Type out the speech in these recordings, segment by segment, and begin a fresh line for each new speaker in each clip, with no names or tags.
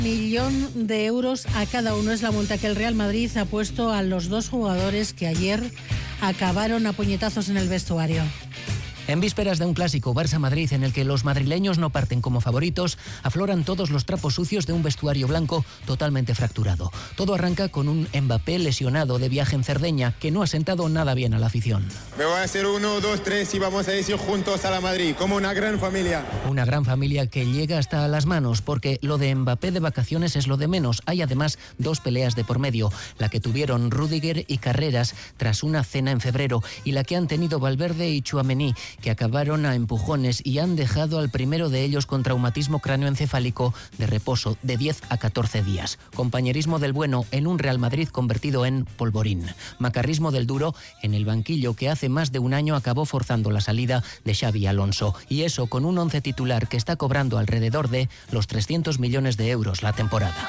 1.000.000 de euros a cada uno es la multa que el Real Madrid ha puesto a los dos jugadores que ayer acabaron a puñetazos en el vestuario.
En vísperas de un clásico Barça-Madrid en el que los madrileños no parten como favoritos, afloran todos los trapos sucios de un vestuario blanco totalmente fracturado. Todo arranca con un Mbappé lesionado de viaje en Cerdeña, que no ha sentado nada bien a la afición.
Me voy a hacer 1, 2, 3 y vamos a decir juntos a la Madrid, como una gran familia.
Una gran familia que llega hasta las manos, porque lo de Mbappé de vacaciones es lo de menos. Hay además 2 peleas de por medio, la que tuvieron Rüdiger y Carreras tras una cena en febrero y la que han tenido Valverde y Tchouaméni, que acabaron a empujones y han dejado al primero de ellos con traumatismo cráneoencefálico de reposo de 10 a 14 días. Compañerismo del bueno en un Real Madrid convertido en polvorín. Macarrismo del duro en el banquillo que hace más de un año acabó forzando la salida de Xavi Alonso. Y eso con un once titular que está cobrando alrededor de los 300 millones de euros la temporada.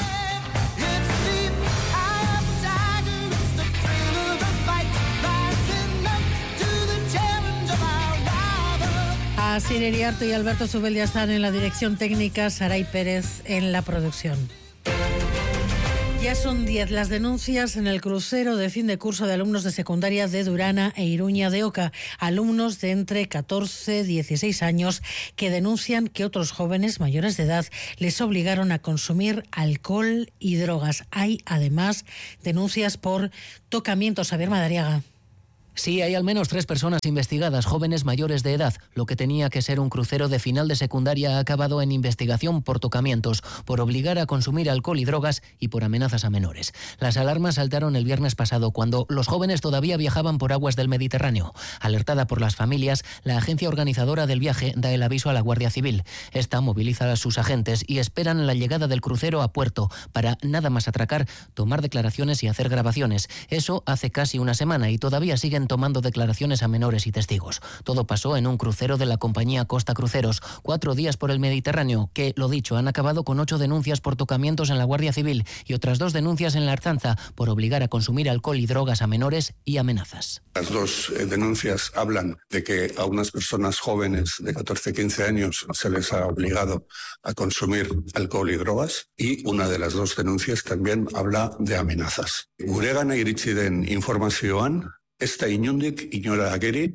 Asier Iriarte y Alberto Zubeldia están en la dirección técnica, Saray Pérez en la producción. Ya son 10 las denuncias en el crucero de fin de curso de alumnos de secundaria de Durana e Iruña de Oca, alumnos de entre 14 y 16 años que denuncian que otros jóvenes mayores de edad les obligaron a consumir alcohol y drogas. Hay además denuncias por tocamientos. Javier Madariaga.
Sí, hay al menos 3 personas investigadas, jóvenes mayores de edad. Lo que tenía que ser un crucero de final de secundaria ha acabado en investigación por tocamientos, por obligar a consumir alcohol y drogas y por amenazas a menores. Las alarmas saltaron el viernes pasado cuando los jóvenes todavía viajaban por aguas del Mediterráneo. Alertada por las familias, la agencia organizadora del viaje da el aviso a la Guardia Civil. Esta moviliza a sus agentes y esperan la llegada del crucero a puerto para nada más atracar, tomar declaraciones y hacer grabaciones. Eso hace casi una semana y todavía siguen tomando declaraciones a menores y testigos. Todo pasó en un crucero de la compañía Costa Cruceros, 4 días por el Mediterráneo, que, lo dicho, han acabado con 8 denuncias por tocamientos en la Guardia Civil y otras 2 denuncias en la Archanza por obligar a consumir alcohol y drogas a menores y amenazas.
Las 2 denuncias hablan de que a unas personas jóvenes de 14-15 años se les ha obligado a consumir alcohol y drogas, y una de las 2 denuncias también habla de amenazas. Guregana iritsi den informazioan, ez da inondik inora ageri,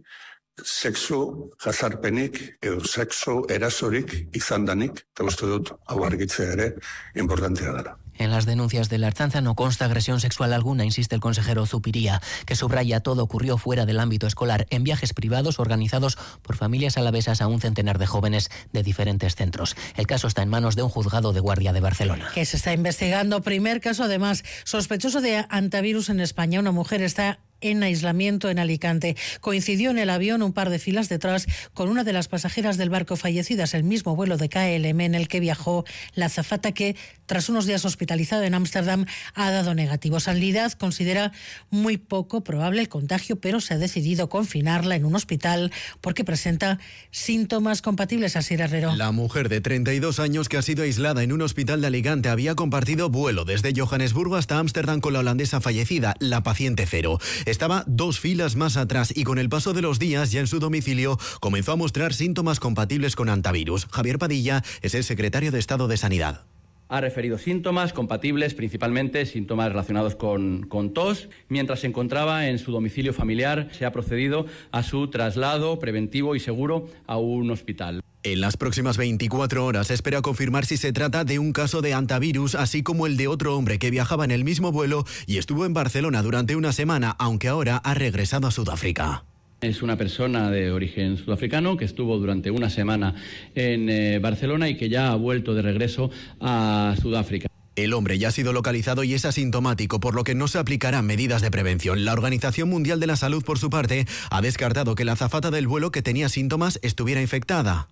sexu jazarpenik edo sexu erasorik izan danik, eta uste dut hau argitzea ere importantea dela.
En las denuncias de la Archanza no consta agresión sexual alguna, insiste el consejero Zupiría, que subraya todo ocurrió fuera del ámbito escolar, en viajes privados organizados por familias alavesas a un centenar de jóvenes de diferentes centros. El caso está en manos de un juzgado de guardia de Barcelona.
Que se está investigando. Primer caso, además, sospechoso de antivirus en España. Una mujer está en aislamiento en Alicante. Coincidió en el avión un par de filas detrás con una de las pasajeras del barco fallecidas, el mismo vuelo de KLM en el que viajó la azafata, que tras unos días hospitalizada en Ámsterdam ha dado negativo. Sanidad considera muy poco probable el contagio, pero se ha decidido confinarla en un hospital porque presenta síntomas compatibles. Asier Herrero.
La mujer de 32 años que ha sido aislada en un hospital de Alicante había compartido vuelo desde Johannesburgo hasta Ámsterdam con la holandesa fallecida, la paciente cero. Estaba 2 filas más atrás y con el paso de los días ya en su domicilio comenzó a mostrar síntomas compatibles con antivirus. Javier Padilla es el secretario de Estado de Sanidad.
Ha referido síntomas compatibles, principalmente síntomas relacionados con tos. Mientras se encontraba en su domicilio familiar, se ha procedido a su traslado preventivo y seguro a un hospital.
En las próximas 24 horas se espera confirmar si se trata de un caso de antivirus, así como el de otro hombre que viajaba en el mismo vuelo y estuvo en Barcelona durante una semana, aunque ahora ha regresado a Sudáfrica.
Es una persona de origen sudafricano que estuvo durante una semana en Barcelona y que ya ha vuelto de regreso a Sudáfrica.
El hombre ya ha sido localizado y es asintomático, por lo que no se aplicarán medidas de prevención. La Organización Mundial de la Salud, por su parte, ha descartado que la azafata del vuelo que tenía síntomas estuviera infectada.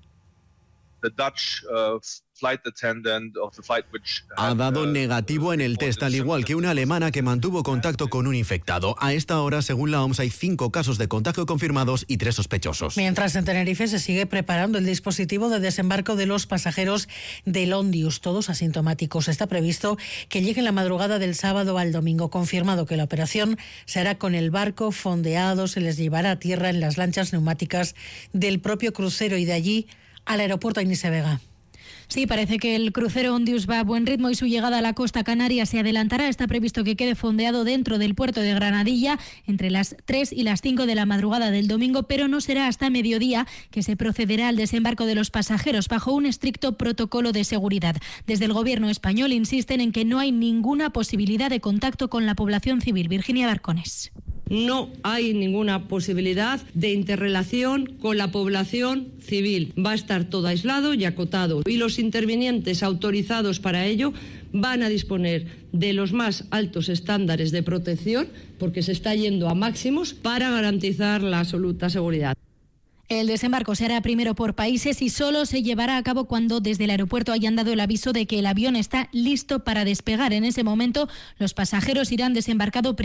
Ha dado negativo en el test, al igual que una alemana que mantuvo contacto con un infectado. A esta hora, según la OMS, hay 5 casos de contagio confirmados y 3 sospechosos.
Mientras en Tenerife se sigue preparando el dispositivo de desembarco de los pasajeros del Ondius, todos asintomáticos. Está previsto que llegue la madrugada del sábado al domingo. Confirmado que la operación se hará con el barco fondeado, se les llevará a tierra en las lanchas neumáticas del propio crucero y de allí al aeropuerto Inés Vega.
Sí, parece que el crucero Ondius va a buen ritmo y su llegada a la costa canaria se adelantará. Está previsto que quede fondeado dentro del puerto de Granadilla entre las 3 y las 5 de la madrugada del domingo, pero no será hasta mediodía que se procederá al desembarco de los pasajeros bajo un estricto protocolo de seguridad. Desde el gobierno español insisten en que no hay ninguna posibilidad de contacto con la población civil. Virginia Barcones.
No hay ninguna posibilidad de interrelación con la población civil. Va a estar todo aislado y acotado. Y los intervinientes autorizados para ello van a disponer de los más altos estándares de protección, porque se está yendo a máximos para garantizar la absoluta seguridad.
El desembarco se hará primero por países y solo se llevará a cabo cuando desde el aeropuerto hayan dado el aviso de que el avión está listo para despegar. En ese momento, los pasajeros irán desembarcando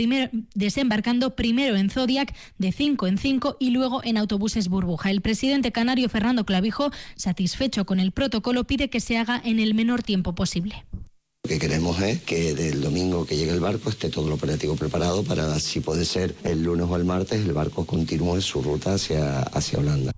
primero en Zodiac de 5 en 5 y luego en autobuses burbuja. El presidente canario Fernando Clavijo, satisfecho con el protocolo, pide que se haga en el menor tiempo posible.
Lo que queremos es que del domingo que llegue el barco esté todo el operativo preparado para, si puede ser el lunes o el martes, el barco continúe su ruta hacia Holanda.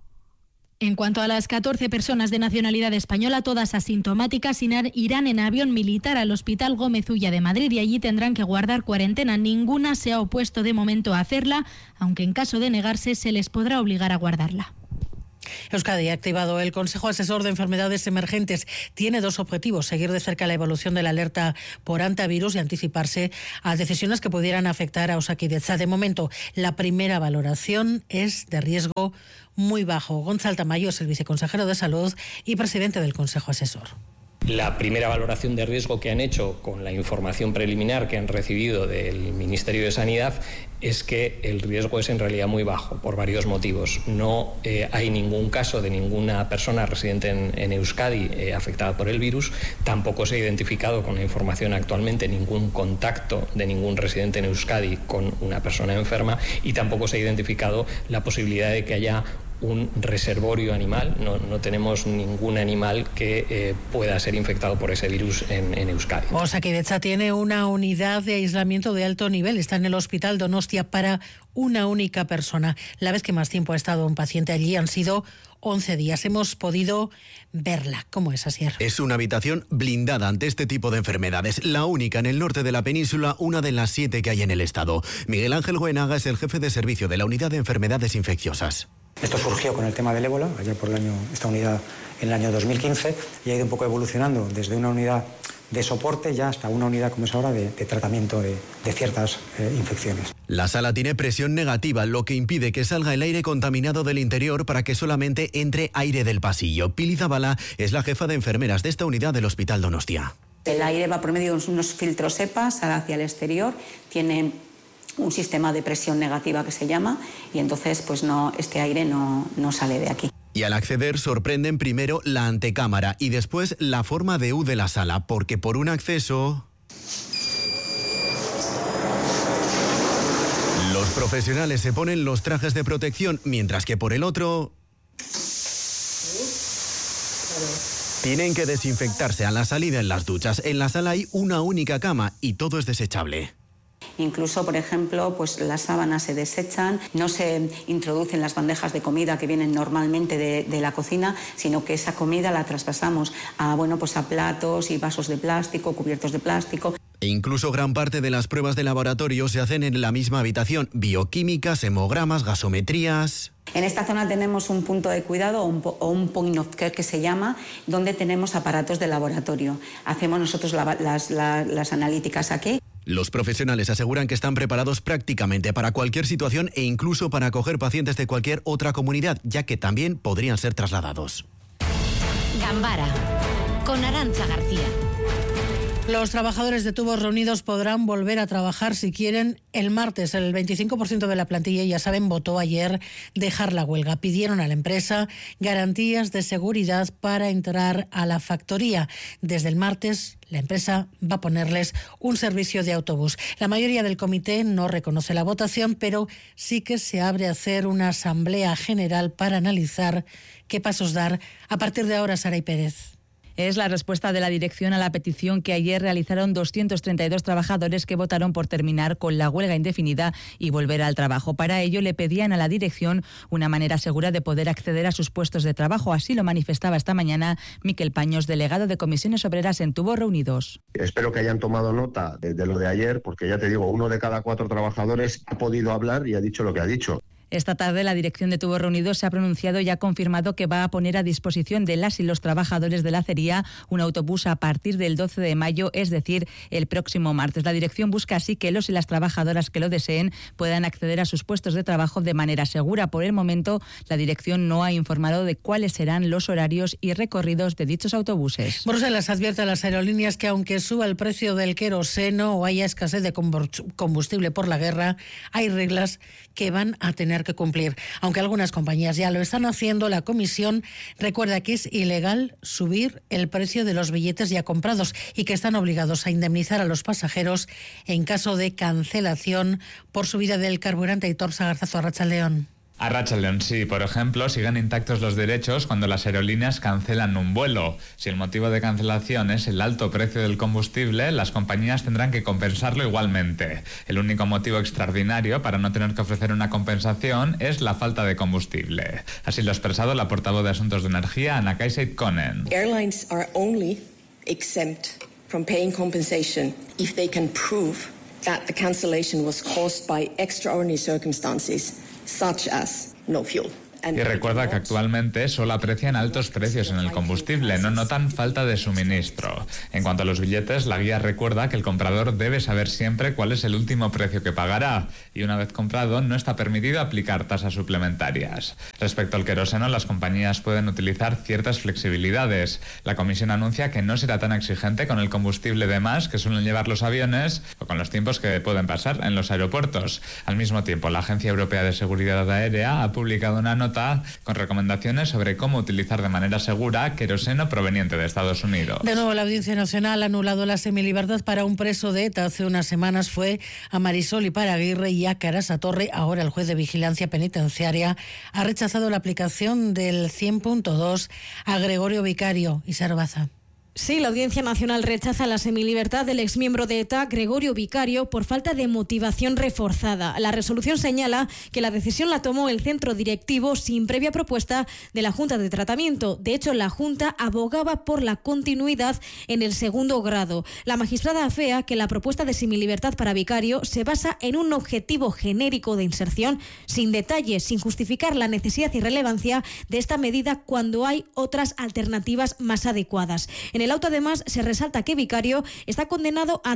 En cuanto a las 14 personas de nacionalidad española, todas asintomáticas, irán en avión militar al Hospital Gómez Ulla de Madrid y allí tendrán que guardar cuarentena. Ninguna se ha opuesto de momento a hacerla, aunque en caso de negarse se les podrá obligar a guardarla.
Euskadi ha activado el Consejo Asesor de Enfermedades Emergentes. Tiene dos objetivos: seguir de cerca la evolución de la alerta por hantavirus y anticiparse a decisiones que pudieran afectar a Osakidetza. De momento, la primera valoración es de riesgo muy bajo. Gonzalo Tamayo es el viceconsejero de Salud y presidente del Consejo Asesor.
La primera valoración de riesgo que han hecho con la información preliminar que han recibido del Ministerio de Sanidad es que el riesgo es en realidad muy bajo por varios motivos. No hay ningún caso de ninguna persona residente en Euskadi afectada por el virus. Tampoco se ha identificado con la información actualmente ningún contacto de ningún residente en Euskadi con una persona enferma y tampoco se ha identificado la posibilidad de que haya un reservorio animal. No tenemos ningún animal que pueda ser infectado por ese virus en Euskadi.
Osakidetza tiene una unidad de aislamiento de alto nivel. Está en el Hospital Donostia para una única persona. La vez que más tiempo ha estado un paciente allí han sido 11 días. Hemos podido verla. ¿Cómo es, Asier?
Es una habitación blindada ante este tipo de enfermedades. La única en el norte de la península, una de las 7 que hay en el estado. Miguel Ángel Goenaga es el jefe de servicio de la unidad de enfermedades infecciosas.
Esto surgió con el tema del ébola, allá por esta unidad en el año 2015, y ha ido un poco evolucionando desde una unidad de soporte ya hasta una unidad, como es ahora, de tratamiento de ciertas infecciones.
La sala tiene presión negativa, lo que impide que salga el aire contaminado del interior para que solamente entre aire del pasillo. Pili Zabala es la jefa de enfermeras de esta unidad del Hospital Donostia.
El aire va por medio de unos filtros EPA, sale hacia el exterior, tiene un sistema de presión negativa que se llama, y entonces este aire no sale de aquí.
Y al acceder sorprenden primero la antecámara y después la forma de U de la sala, porque por un acceso los profesionales se ponen los trajes de protección, mientras que por el otro tienen que desinfectarse a la salida en las duchas. En la sala hay una única cama y todo es desechable.
Incluso, por ejemplo, las sábanas se desechan, no se introducen las bandejas de comida que vienen normalmente de la cocina, sino que esa comida la traspasamos a platos y vasos de plástico, cubiertos de plástico.
E incluso gran parte de las pruebas de laboratorio se hacen en la misma habitación: bioquímicas, hemogramas, gasometrías.
En esta zona tenemos un punto de cuidado o un point of care que se llama, donde tenemos aparatos de laboratorio. Hacemos nosotros las analíticas aquí.
Los profesionales aseguran que están preparados prácticamente para cualquier situación e incluso para acoger pacientes de cualquier otra comunidad, ya que también podrían ser trasladados.
Gambara, con Arantza García.
Los trabajadores de Tubos Reunidos podrán volver a trabajar si quieren el martes. El 25% de la plantilla, ya saben, votó ayer dejar la huelga. Pidieron a la empresa garantías de seguridad para entrar a la factoría. Desde el martes, la empresa va a ponerles un servicio de autobús. La mayoría del comité no reconoce la votación, pero sí que se abre a hacer una asamblea general para analizar qué pasos dar a partir de ahora. Saray Pérez.
Es la respuesta de la dirección a la petición que ayer realizaron 232 trabajadores que votaron por terminar con la huelga indefinida y volver al trabajo. Para ello le pedían a la dirección una manera segura de poder acceder a sus puestos de trabajo. Así lo manifestaba esta mañana Miquel Paños, delegado de Comisiones Obreras en Tubos Reunidos.
Espero que hayan tomado nota de lo de ayer, porque ya te digo, 1 de cada 4 trabajadores ha podido hablar y ha dicho lo que ha dicho.
Esta tarde la dirección de Tubos Reunidos se ha pronunciado y ha confirmado que va a poner a disposición de las y los trabajadores de la acería un autobús a partir del 12 de mayo, es decir, el próximo martes. La dirección busca así que los y las trabajadoras que lo deseen puedan acceder a sus puestos de trabajo de manera segura. Por el momento, la dirección no ha informado de cuáles serán los horarios y recorridos de dichos autobuses.
Bruselas advierte a las aerolíneas que aunque suba el precio del queroseno o haya escasez de combustible por la guerra, hay reglas que van a tener que cumplir. Aunque algunas compañías ya lo están haciendo, la Comisión recuerda que es ilegal subir el precio de los billetes ya comprados y que están obligados a indemnizar a los pasajeros en caso de cancelación por subida del carburante. Aitor Sagarzazo, Arratsaldeon.
Arratsaldeon, sí. Por ejemplo, siguen intactos los derechos cuando las aerolíneas cancelan un vuelo. Si el motivo de cancelación es el alto precio del combustible, las compañías tendrán que compensarlo igualmente. El único motivo extraordinario para no tener que ofrecer una compensación es la falta de combustible. Así lo ha expresado la portavoz de Asuntos de Energía, Anna-Kaisa Ikonen.
Airlines are only exempt from paying compensation if they can prove that the cancellation was caused by extraordinary circumstances, such as no fuel.
Y recuerda que actualmente solo aprecian altos precios en el combustible, no notan falta de suministro. En cuanto a los billetes, la guía recuerda que el comprador debe saber siempre cuál es el último precio que pagará y una vez comprado no está permitido aplicar tasas suplementarias. Respecto al queroseno, las compañías pueden utilizar ciertas flexibilidades. La Comisión anuncia que no será tan exigente con el combustible de más que suelen llevar los aviones o con los tiempos que pueden pasar en los aeropuertos. Al mismo tiempo, la Agencia Europea de Seguridad Aérea ha publicado una nota con recomendaciones sobre cómo utilizar de manera segura queroseno proveniente de Estados Unidos.
De nuevo, la Audiencia Nacional ha anulado la semilibertad para un preso de ETA. Hace unas semanas fue a Marisol Iparaguirre y a Carasa Torre. Ahora el juez de vigilancia penitenciaria ha rechazado la aplicación del 100.2 a Gregorio Vicario y Sarbaza.
Sí, la Audiencia Nacional rechaza la semilibertad del exmiembro de ETA, Gregorio Vicario, por falta de motivación reforzada. La resolución señala que la decisión la tomó el centro directivo sin previa propuesta de la Junta de Tratamiento. De hecho, la Junta abogaba por la continuidad en el segundo grado. La magistrada afea que la propuesta de semilibertad para Vicario se basa en un objetivo genérico de inserción, sin detalles, sin justificar la necesidad y relevancia de esta medida cuando hay otras alternativas más adecuadas. En el auto, además, se resalta que Vicario está condenado a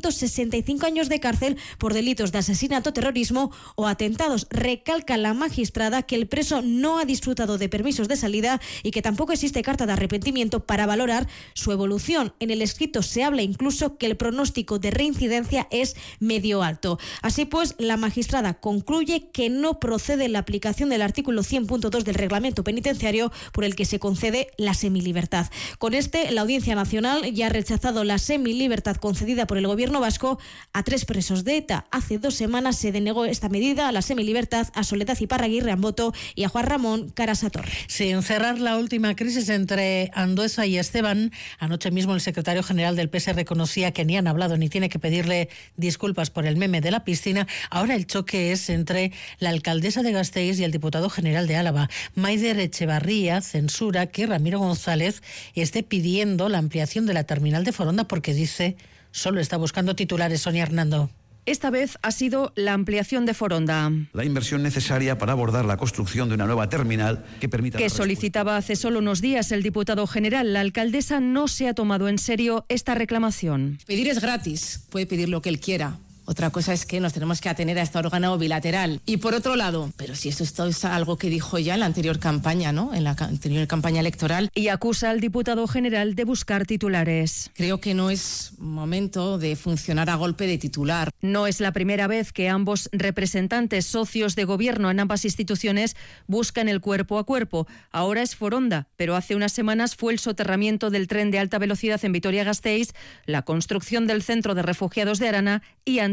265 años de cárcel por delitos de asesinato, terrorismo o atentados. Recalca la magistrada que el preso no ha disfrutado de permisos de salida y que tampoco existe carta de arrepentimiento para valorar su evolución. En el escrito se habla incluso que el pronóstico de reincidencia es medio alto. Así pues, la magistrada concluye que no procede la aplicación del artículo 100.2 del reglamento penitenciario por el que se concede la semilibertad. Con este, la Audiencia Nacional ya ha rechazado la semilibertad concedida por el Gobierno vasco a 3 presos de ETA. Hace 2 semanas se denegó esta medida a la semilibertad a Soledad Iparaguirre Amboto y a Juan Ramón Carasa Torre.
Sin cerrar la última crisis entre Andueza y Esteban, anoche mismo el secretario general del PS reconocía que ni han hablado ni tiene que pedirle disculpas por el meme de la piscina. Ahora el choque es entre la alcaldesa de Gasteiz y el diputado general de Álava. Maider Echevarría censura que Ramiro González esté pidiendo la ampliación de la terminal de Foronda porque dice solo está buscando titulares. Sonia Hernando.
Esta vez ha sido la ampliación de Foronda.
La inversión necesaria para abordar la construcción de una nueva terminal que permita...
Que solicitaba hace solo unos días el diputado general. La alcaldesa no se ha tomado en serio esta reclamación.
Pedir es gratis, puede pedir lo que él quiera. Otra cosa es que nos tenemos que atener a este órgano bilateral. Y por otro lado, pero si esto es algo que dijo ya en la anterior campaña, ¿no? En la anterior campaña electoral.
Y acusa al diputado general de buscar titulares.
Creo que no es momento de funcionar a golpe de titular.
No es la primera vez que ambos representantes, socios de gobierno en ambas instituciones, buscan el cuerpo a cuerpo. Ahora es Foronda, pero hace unas semanas fue el soterramiento del tren de alta velocidad en Vitoria-Gasteiz, la construcción del centro de refugiados de Arana y antes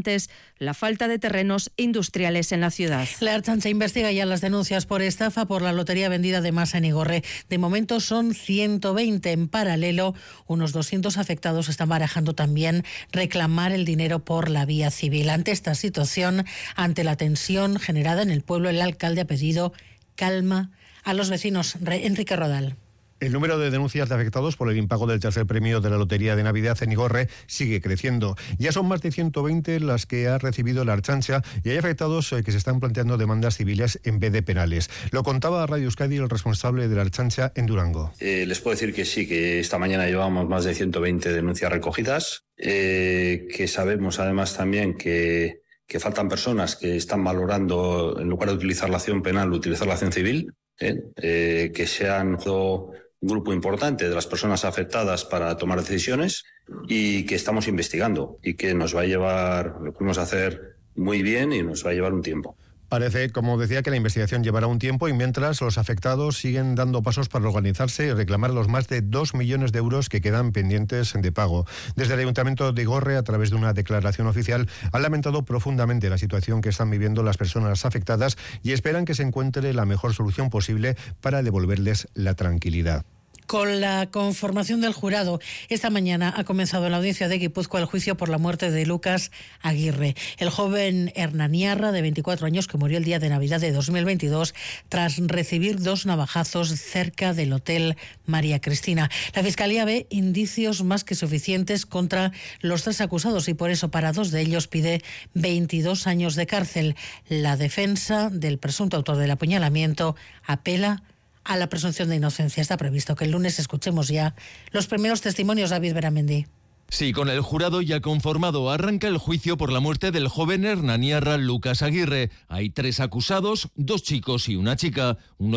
condicionantes la falta de terrenos industriales en la ciudad.
La Ertzaintza investiga ya las denuncias por estafa por la lotería vendida de masa en Igorre. De momento son 120. En paralelo, unos 200 afectados están barajando también reclamar el dinero por la vía civil. Ante esta situación, ante la tensión generada en el pueblo, el alcalde ha pedido calma a los vecinos. Enrique Rodal.
El número de denuncias de afectados por el impago del tercer premio de la Lotería de Navidad en Igorre sigue creciendo. Ya son más de 120 las que ha recibido la Ertzaintza y hay afectados que se están planteando demandas civiles en vez de penales. Lo contaba a Radio Euskadi el responsable de la Ertzaintza en Durango.
Les puedo decir que sí, que esta mañana llevamos más de 120 denuncias recogidas, que sabemos además también que faltan personas que están valorando, en lugar de utilizar la acción penal, utilizar la acción civil, que se han dado un grupo importante de las personas afectadas para tomar decisiones y que estamos investigando y que nos va a llevar, lo podemos hacer muy bien y nos va a llevar un tiempo.
Parece, como decía, que la investigación llevará un tiempo y mientras los afectados siguen dando pasos para organizarse y reclamar los más de 2 millones de euros que quedan pendientes de pago. Desde el Ayuntamiento de Igorre, a través de una declaración oficial, han lamentado profundamente la situación que están viviendo las personas afectadas y esperan que se encuentre la mejor solución posible para devolverles la tranquilidad.
Con la conformación del jurado, esta mañana ha comenzado en la audiencia de Guipúzcoa el juicio por la muerte de Lucas Aguirre, el joven hernaniarra de 24 años que murió el día de Navidad de 2022 tras recibir 2 navajazos cerca del Hotel María Cristina. La Fiscalía ve indicios más que suficientes contra los 3 acusados y por eso para 2 de ellos pide 22 años de cárcel. La defensa del presunto autor del apuñalamiento apela a la presunción de inocencia. Está previsto que el lunes escuchemos ya los primeros testimonios. David Beramendi.
Sí, con el jurado ya conformado, arranca el juicio por la muerte del joven hernaniarra Lucas Aguirre. Hay 3 acusados, 2 chicos y una chica. Uno